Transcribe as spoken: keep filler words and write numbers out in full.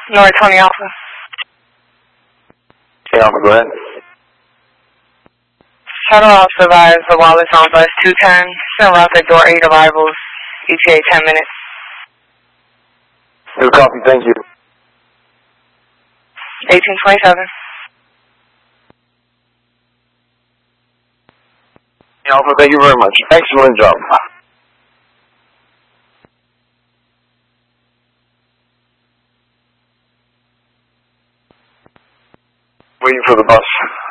North twenty Alpha. Hey, Alpha, go ahead. Shuttle Alpha advised the Wallace on bus two ten. Send route at door eight arrivals. E T A ten minutes. Good copy, thank you. eighteen twenty-seven. Hey, Alpha, thank you very much. Excellent job. Waiting for the bus.